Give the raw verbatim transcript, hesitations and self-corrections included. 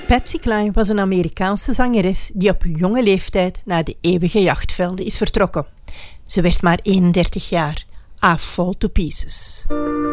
Patsy Cline was een Amerikaanse zangeres die op jonge leeftijd naar de eeuwige jachtvelden is vertrokken. Ze werd maar eenendertig jaar. I Fall to Pieces.